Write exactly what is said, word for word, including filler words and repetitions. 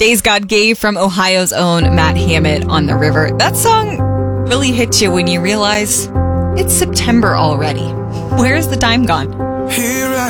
Days God Gave from Ohio's own Matt Hammett on the River. That song really hits you when you realize it's September already. Where's the time gone? Here I